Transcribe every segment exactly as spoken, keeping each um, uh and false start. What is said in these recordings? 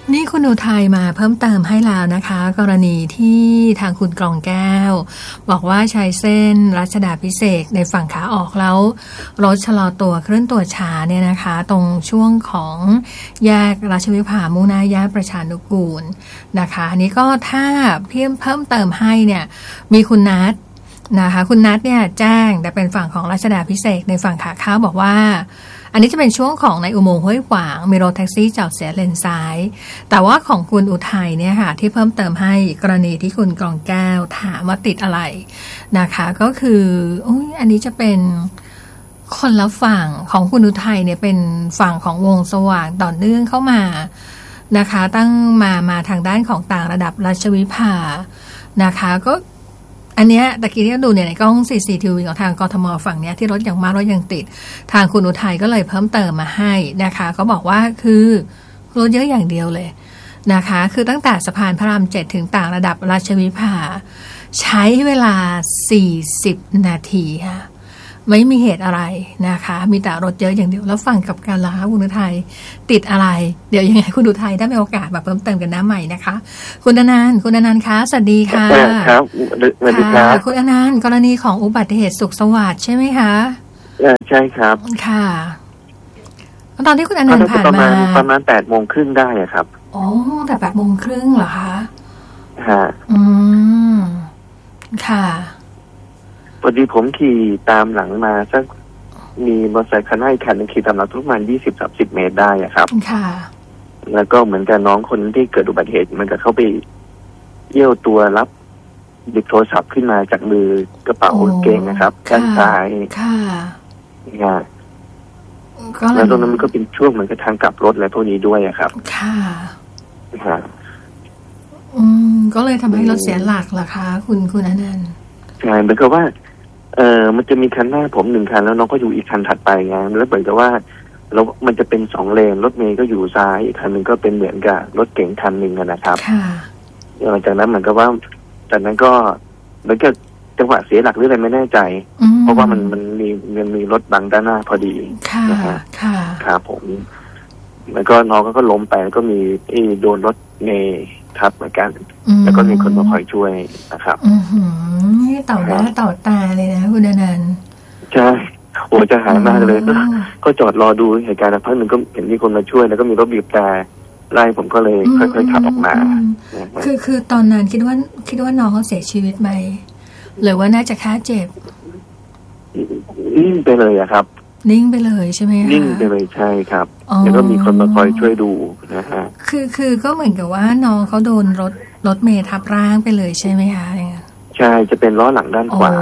นี่คุณอุทัยมาเพิ่มเติมให้แล้วนะคะกรณีที่ทางคุณกรองแก้วบอกว่าใช้เส้นรัชดาภิเษกในฝั่งขาออกแล้วรถชะลอตัวเคลื่อนตัวช้าเนี่ยนะคะตรงช่วงของแยกราชวิภามุ่งหน้าแยกประชานุกูลนะคะอันนี้ก็ถ้าเพิ่มเพิ่มเติมให้เนี่ยมีคุณนัทนะคะคุณนัทเนี่ยแจ้งแต่เป็นฝั่งของรัชดาภิเษกในฝั่งขาเข้าบอกว่าอันนี้จะเป็นช่วงของในอุโมงค์ห้วยขวางมีรถแท็กซี่จอดเสียเลนซ้ายแต่ว่าของคุณอุทัยเนี่ยค่ะที่เพิ่มเติมให้กรณีที่คุณกรองแก้วถามว่าติดอะไรนะคะก็คืออุ๊ยอันนี้จะเป็นคนละฝั่งของคุณอุทัยเนี่ยเป็นฝั่งของวงสว่างต่อเนื่องเข้ามานะคะตั้งมามาทางด้านของต่างระดับราชวิภานะคะก็อันเนี้ยตะกี้ที่ดูเนี่ยในกล้อง ซี ซี ที วี ของทางกทมฝั่งเนี้ยที่รถยังมารถยังติดทางคุณอุทัยก็เลยเพิ่มเติมมาให้นะคะก็บอกว่าคือรถเยอะอย่างเดียวเลยนะคะคือตั้งแต่สะพานพระรามเจ็ดถึงต่างระดับราชวิภาใช้เวลาสี่สิบนาทีค่ะไม่มีเหตุอะไรนะคะมีแต่รถเยอะอย่างเดียวแล้วฟังกับการละคุณอุทัยติดอะไรเดี๋ยวยังไงคุณอุทัยได้มีโอกาสมาเพิ่มเติมกันน้ำใหม่นะคะคุณอนันต์คุณอนันต์คะสวัสดีค่ะครับสวัสดีครับคุณอนันต์กรณีของอุบัติเหตุสุขสวัสดิ์ใช่ไหมคะใช่ครับค่ะตอนที่คุณอนันต์ผ่านมาประมาณแปดโมงครึ่งได้ครับอ๋อแต่แปดโมงครึ่งเหรอคะฮะอืมค่ะพอดีผมขี่ตามหลังมาสักมีมอเตอร์ไซค์คันหน้าอีกคันนึงขี่ตามหลังประมาณยี่สิบสามสิบเมตรได้ครับค่ะแล้วก็เหมือนกับน้องคนที่เกิดอุบัติเหตุมันก็เข้าไปเยี่ยวตัวรับหยิบโทรศัพท์ขึ้นมาจากมือกระเป๋าเกงนะครับด้านซ้ายค่ะนะแล้วตรงนั้นมันก็เป็นช่วงเหมือนกับทางกลับรถอะไรพวกนี้ด้วยครับค่ะฮะอืมก็เลยทำให้รถเสียหลักเหรอคะคุณคุณอนันต์ใช่เหมือนกับว่าเออมันจะมีคันหน้าผมหนึ่งคันแล้วน้องก็อยู่อีกคันถัดไปไงแล้วเหมือนกับว่าแล้วมันจะเป็นสองเลนรถเมย์ก็อยู่ซ้ายอีกคันหนึ่งก็เป็นเหมือนกับรถเก๋งคันหนึ่งนะครับค่ะหลังจากนั้นเหมือนกับว่าจากนั้นก็เหมือนกับจังหวะเสียหลักหรืออะไรไม่แน่ใจเพราะว่ามันมันมีมันมีรถบังด้านหน้าพอดีนะฮะค่ะครับผมแล้วก็น้องก็ล้มไปแล้วก็มีที่โดนรถเมย์ทับเหมือนกันแล้วก็มีคนมาคอยช่วยนะครับอือหือนี่ต่อหน้าต่อตาเลยนะคุณอนันต์ใช่โอ้จะหายมากเลยก็ก็จอดรอดูเหตุการณ์พักหนึ่งก็เห็นมีคนมาช่วยแล้วก็มีรถบีบแต่ไล่ผมก็เลยค่อยๆขับออกมาคือคือตอนนั้นคิดว่าคิดว่าน้องเขาเสียชีวิตไหมหรือว่าน่าจะแค่เจ็บนิ่งไปเลยอะครับนิ่งไปเลยใช่ไหมคะนิ่งไปเลยใช่ครับแล้วก็มีคนมาคอยช่วยดูนะฮะคือคือก็เหมือนกับว่าน้องเขาโดนรถรถเมล์ทับร่างไปเลยใช่ไหมคะใช่จะเป็นล้อหลังด้านขวา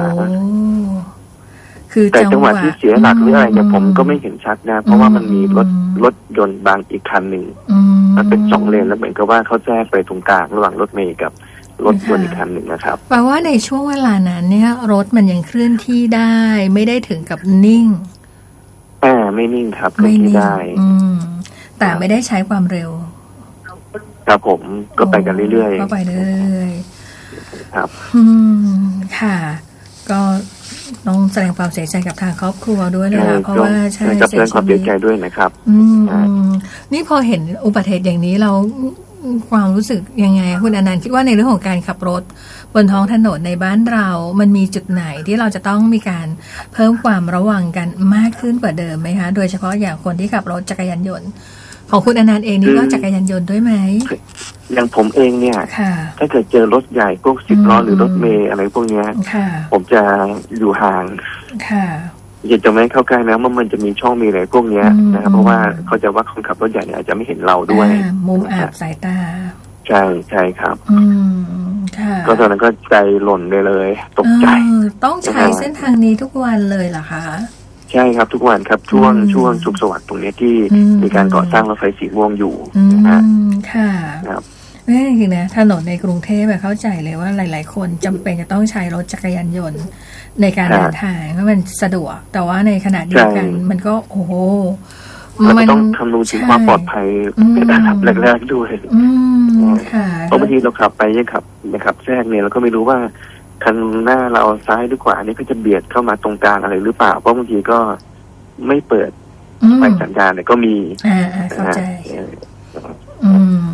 คือแต่จังหวะที่เสียหลักหรืออะไรเนี่ยผมก็ไม่เห็นชัดนะเพราะว่ามันมีรถรถยนต์บางอีกคันหนึ่งมันเป็นสองเลนแล้วเหมือนกับว่าเขาแทรกไปตรงกลางระหว่างรถเมล์กับรถยนต์อีกคันหนึ่งนะครับแปลว่าในช่วงเวลานั้นเนี่ยรถมันยังเคลื่อนที่ได้ไม่ได้ถึงกับนิ่งอ่าไม่นิ่งครับเคลื่อนที่ได้แต่ไม่ได้ใช้ความเร็วครับผมก็ไปกันเรื่อยๆก็ไปเรื่อยๆครับอืมค่ะก็ต้องแสดงความเสียใจกับทางครอบครัวด้วยนะคะเพราะว่าใช่กับเรื่องความเสียใจด้วยนะครับอืมนี่พอเห็นอุบัติเหตุอย่างนี้เราความรู้สึกยังไงคุณอนันต์คิดว่าในเรื่องของการขับรถบนท้องถนนในบ้านเรามันมีจุดไหนที่เราจะต้องมีการเพิ่มความระวังกันมากขึ้นกว่าเดิมไหมคะโดยเฉพาะอย่างคนที่ขับรถจักรยานยนต์ของคุณอนันต์เองนี่ก็จักรยานยนต์ด้วยไหมอย่างผมเองเนี่ยถ้าเกิดเจอรถใหญ่พวกสิบล้อหรือรถเมล์อะไรพวกนี้ผมจะอยู่ห่างอย่าจะไม่เข้าใกล้นะว่ามันจะมีช่องมีอะไรพวกนี้นะครับเพราะว่าเขาจะว่าคนขับรถใหญ่เนี่ยอาจจะไม่เห็นเราด้วยมุมอับสายตาใช่ใช่ครับก็ตอนนั้นก็ใจหล่นเลยเลยตกใจต้องใช้เส้นทางนี้ทุกวันเลยเหรอคะใช่ครับทุกวันครับช่วงช่วงสุขสวัสดิ์ตรงนี้ที่มีการก่อสร้างรถไฟสีม่วงอยู่นะค่ะครับนี่คือนะถนนในกรุงเทพเข้าใจเลยว่าหลายๆคนจำเป็นจะต้องใช้รถจักรยานยนต์ในการเดินทางเพราะมันสะดวกแต่ว่าในขณะเดียวกันมันก็โอ้โหมันต้องคำนึงถึงความปลอดภัยเป็นอันดับแรกๆด้วยเพราะบางทีเราขับไปยังขับนะครับแทรกเนี่ยเราก็ไม่รู้ว่าคันหน้าเราซ้ายหรือขวานี่ก็จะเบียดเข้ามาตรงกลางอะไรหรือเปล่าเพราะบางทีก็ไม่เปิดไฟสัญญาณเนี่ยก็มีอ่าเข้าใจอืมน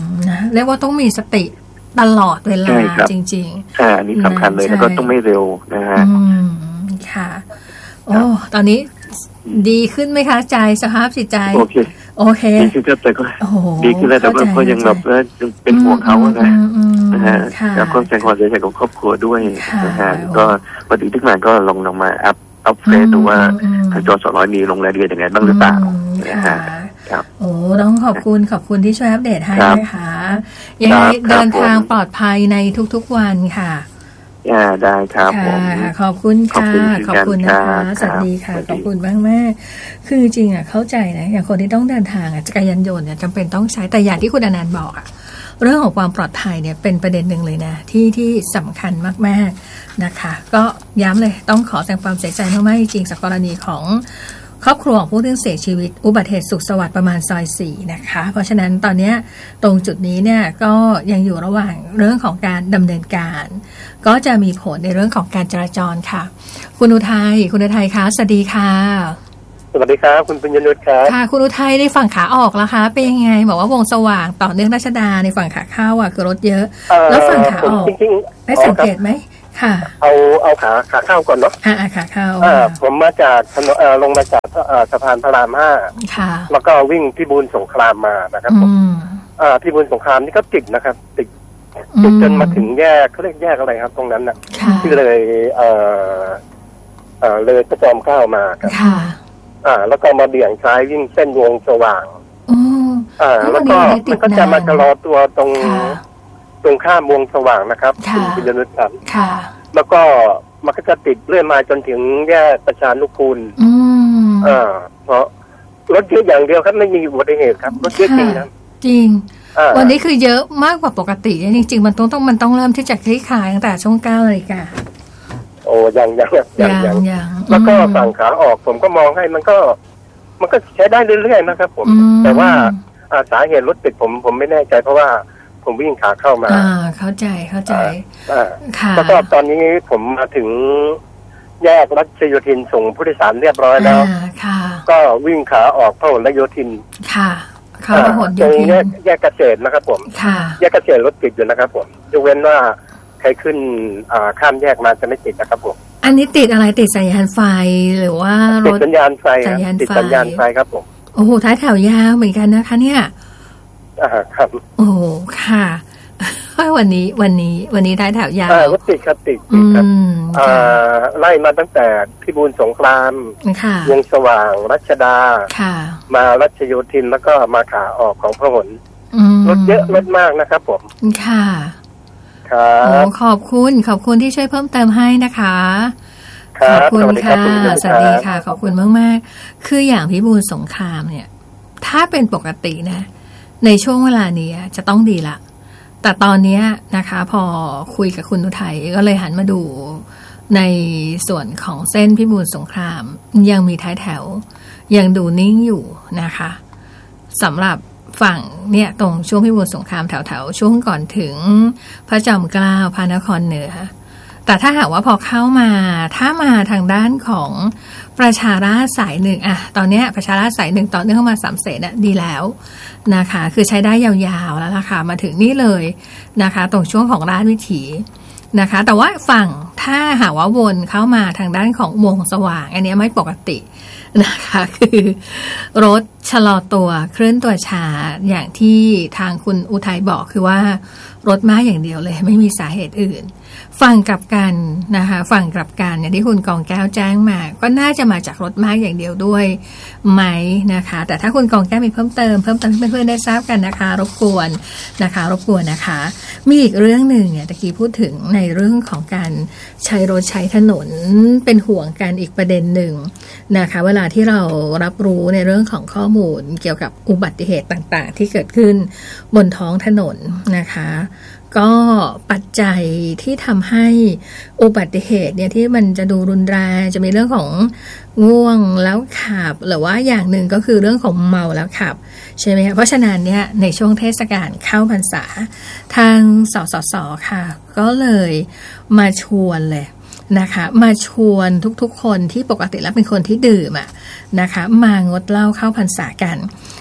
เรียกว่าต้องมีสติตลอดเวลาจริงๆอ่าอันนี้สำคัญเลยแล้วก็ต้องไม่เร็วนะฮะอืมค่ะโอ้ตอนนี้ดีขึ้นไหมคะใจสภาพจิตใจโอเคโอเคดีขึ้นแต่ก็ดีขึ้นแล้วแต่ว่าก็ยังแบบยังเป็นห่วงเขานะนะฮะแล้วก็แสดงความเสียใจของครอบครัวด้วยนะฮะก็พอดีที่มาก็ลองลงมาอัพอัพเฟซดูว่าทางจสร้อยมีลงรายละเอียดยังไงบ้างหรือเปล่านะฮะครับโอ้ต้องขอบคุณขอบคุณที่ช่วยอัปเดตให้นะคะยังไงเดินทางปลอดภัยในทุกๆวันค่ะอ่าได้ครับผมขอบคุณค่ะขอบคุณนะคะสวัสดีค่ะขอบคุณมากมากคือจริงอ่ะเข้าใจนะอย่างคนที่ต้องเดินทางอ่ะจักรยานยนต์เนี่ยจำเป็นต้องใช้แต่อย่างที่คุณอนันต์บอกอ่ะเรื่องของความปลอดภัยเนี่ยเป็นประเด็นหนึ่งเลยนะที่ที่สำคัญมากๆนะคะก็ย้ำเลยต้องขอแสดงความเสียใจมากๆจริงๆจากกรณีของครอบครัวของผู้ที่เสียชีวิตอุบัติเหตุสุขสวัสดิ์ประมาณซอยสี่นะคะเพราะฉะนั้นตอนนี้ตรงจุดนี้เนี่ยก็ยังอยู่ระหว่างเรื่องของการดำเนินการก็จะมีผลในเรื่องของการจราจรค่ะคุณอุทัยคุณอุทัยคะสวัสดีค่ะสวัสดีครับคุณปุญญนุชครับค่ะคุณอุทัยในฝั่งขาออกแล้วคะเป็นยังไงบอกว่าวงสว่างต่อเนื่องรัชดาในฝั่งขาเข้าอ่ะคือรถเยอะแล้วฝั่งขาออกได้สังเกตไหมค่ะเอาเอาขาขาเข้าก่อนเนาะอ่าขาเข้าอ่าผมมาจากถนนเอ่อลงมาจากเอ่อสะพานพระรามห้าค่ะแล้วก็วิ่งพิบูลสงครามมานะครับผมอ่าพิบูลสงครามนี่ก็ติดนะครับติดติดจนมาถึงแยกเขาเรียกแยกอะไรครับตรงนั้นน่ะที่เลยเอ่อเอ่อเลยกระจอมข้าวมาครับค่ะอ่าแล้วก็มาเบี่ยงซ้ายวิ่งเส้นวงสว่างอ่าแล้วก็มันก็จะมาชะลอตัวตรงตรงข้ามวงสว่างนะครับคุณพิญญนุชครับแล้วก็มันก็จะติดเรื่อยมาจนถึงแยกประชานุกูลอ่าเพราะรถเยอะอย่างเดียวครับไม่มีอุบัติเหตุครับรถเยอะจริงครับจริงวันนี้คือเยอะมากกว่าปกติจริงๆมันต้องต้องมันต้องเริ่มที่จะคลี่คลายตั้งแต่ช่วงเก้านาฬิกาโอ้ยังยังยังยังแล้วก็ฝั่งขาออกผมก็มองให้มันก็มันก็ใช้ได้เรื่อยๆนะครับผมแต่ว่าสาเหตุรถติดผมผมไม่แน่ใจเพราะว่าผมวิ่งขาเข้ามาอ่าเข้าใจเข้าใจค่ะแล้วก็ตอนนี้ผมมาถึงแยกรัชโยธินส่งผู้โดยสารเรียบร้อยแล้วค่ะก็วิ่งขาออกพหลโยธินค่ะเข้าพหลโยธินแยกแยกเกษตรนะครับผมค่ะแยกเกษตรรถติดอยู่นะครับผมยกเว้นว่าใครขึ้นข้ามแยกมาจะไม่ติดนะครับผมอันนี้ติดอะไรติดสัญญาณไฟหรือว่ารถติดสัญญาณไฟติดสัญญาณไฟครับผมโอ้โหท้ายแถวยาวเหมือนกันนะคะเนี่ยอ่าครับโอ้ค่ะวันนี้วันนี้วันนี้ท้ายแถวยาวรถติดครับติดครับไล่มาตั้งแต่พิบูลสงครามวงสว่างรัชดามารัชโยธินแล้วก็มาขาออกของพหลรถเยอะรถมากนะครับผมค่ะครับขอบคุณขอบคุณที่ช่วยเพิ่มเติมให้นะคะขอบคุณค่ะสวัสดีค่ะขอบคุณมากๆคืออย่างพิบูลสงครามเนี่ยถ้าเป็นปกตินะในช่วงเวลานี้จะต้องดีละแต่ตอนนี้นะคะพอคุยกับคุณอุทัยก็เลยหันมาดูในส่วนของเส้นพิบูลสงครามยังมีท้ายแถวยังดูนิ่งอยู่นะคะสำหรับฝั่งเนี่ยตรงช่วงพิบูลสงครามแถวๆช่วงก่อนถึงพระจอมเกล้าพระนครเหนือแต่ถ้าหากว่าพอเข้ามาถ้ามาทางด้านของประชาราษฎร์สายหนึ่งอะตอนนี้ประชาราษฎร์สายหนึ่งต่อเนื่องเข้ามาสามเสนอะดีแล้วนะคะคือใช้ได้ยาวๆแล้วล่ะค่ะมาถึงนี่เลยนะคะตรงช่วงของราชวิถีนะคะแต่ว่าฝั่งถ้าหากว่าวนเข้ามาทางด้านของวงสว่างอันนี้ไม่ปกตินะคะคือรถชะลอตัวเคลื่อนตัวช้าอย่างที่ทางคุณอุทัยบอกคือว่ารถม้าอย่างเดียวเลยไม่มีสาเหตุอื่นฝั่งกลับกันนะคะฝั่งกลับกันอย่างที่คุณกองแก้วแจ้งมาก็น่าจะมาจากรถม้าอย่างเดียวด้วยไหมนะคะแต่ถ้าคุณกองแก้วมีเพิ่มเติมเพิ่มเติมให้เพื่อนๆได้ทราบกันนะคะรบกวนนะคะรบกวนนะคะมีอีกเรื่องหนึ่งเนี่ยตะกี้พูดถึงในเรื่องของการใช้รถใช้ถนนเป็นห่วงกันอีกประเด็นหนึ่งนะคะเวลาที่เรารับรู้ในเรื่องของข้อมูลเกี่ยวกับอุบัติเหตุต่างๆที่เกิดขึ้นบนท้องถนนนะคะก็ปัจจัยที่ทำให้อุบัติเหตุเนี่ยที่มันจะดูรุนแรงจะมีเรื่องของง่วงแล้วขับหรือว่าอย่างหนึ่งก็คือเรื่องของเมาแล้วขับใช่ไหมคะเพราะฉะนั้นเนี่ยในช่วงเทศกาลเข้าพรรษาทางสสสค่ะก็เลยมาชวนเลยนะคะมาชวนทุกๆคนที่ปกติแล้วเป็นคนที่ดื่มอ่ะนะคะมางดเหล้าเข้าพรรษากัน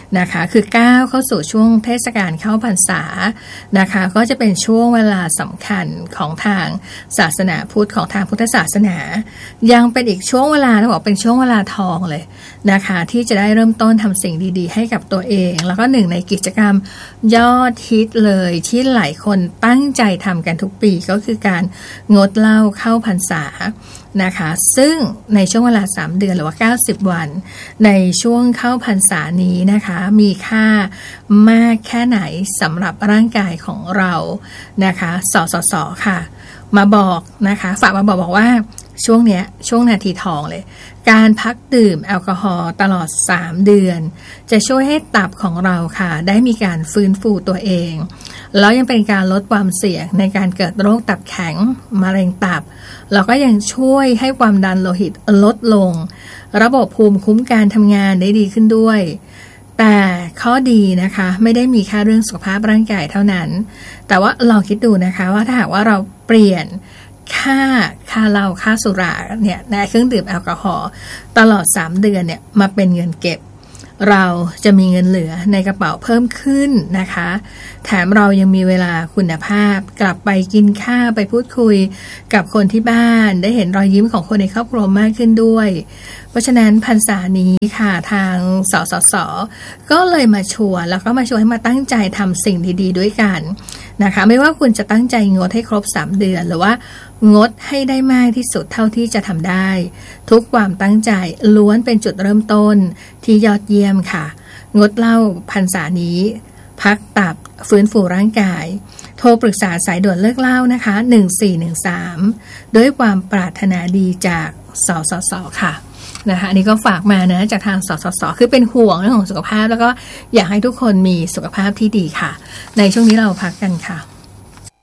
นะคะคือก้าวเข้าสู่ช่วงเทศกาลเข้าพรรษานะคะก็จะเป็นช่วงเวลาสำคัญของทางศาสนาพุทธของทางพุทธศาสนายังเป็นอีกช่วงเวลาต้องบอกเป็นช่วงเวลาทองเลยนะคะที่จะได้เริ่มต้นทำสิ่งดีๆให้กับตัวเองแล้วก็หนึ่งในกิจกรรมยอดฮิตเลยที่หลายคนตั้งใจทำกันทุกปีก็คือการงดเหล้าเข้าพรรษานะคะซึ่งในช่วงเวลาสามเดือนหรือว่าเก้าสิบวันในช่วงเข้าพรรษานี้นะคะมีค่ามากแค่ไหนสำหรับร่างกายของเรานะคะสสสค่ะมาบอกนะคะฝากมาบอกบอกว่าช่วงเนี้ยช่วงนาทีทองเลยการพักดื่มแอลกอฮอล์ตลอดสามเดือนจะช่วยให้ตับของเราค่ะได้มีการฟื้นฟูตัวเองแล้วยังเป็นการลดความเสี่ยงในการเกิดโรคตับแข็งมะเร็งตับแล้วก็ยังช่วยให้ความดันโลหิตลดลงระบบภูมิคุ้มกันทำงานได้ดีขึ้นด้วยแต่ข้อดีนะคะไม่ได้มีแค่เรื่องสุขภาพร่างกายเท่านั้นแต่ว่าลองคิดดูนะคะว่าถ้าหากว่าเราเปลี่ยนค่าค่าเหล้าค่าสุราเนี่ยในเครื่องดื่มแอลกอฮอล์ตลอดสามเดือนเนี่ยมาเป็นเงินเก็บเราจะมีเงินเหลือในกระเป๋าเพิ่มขึ้นนะคะแถมเรายังมีเวลาคุณภาพกลับไปกินข้าวไปพูดคุยกับคนที่บ้านได้เห็นรอยยิ้มของคนในครอบครัวมากขึ้นด้วยเพราะฉะนั้นพรรษานี้ค่ะทางสสสก็เลยมาชวนแล้วก็มาชวนให้มาตั้งใจทำสิ่งดีๆด้วยกันนะคะไม่ว่าคุณจะตั้งใจงดให้ครบสามเดือนหรือว่างดให้ได้มากที่สุดเท่าที่จะทำได้ทุกความตั้งใจล้วนเป็นจุดเริ่มต้นที่ยอดเยี่ยมค่ะงดเหล้าพรรษานี้พักตับฟื้นฟูร่างกายโทรปรึกษาสายด่วนเลิกเหล้านะคะหนึ่งสี่หนึ่งสามด้วยความปรารถนาดีจากสสสค่ะนะคะอันนี้ก็ฝากมานะจากทางสสสคือเป็นห่วงเรื่องของสุขภาพแล้วก็อยากให้ทุกคนมีสุขภาพที่ดีค่ะในช่วงนี้เราพักกันค่ะ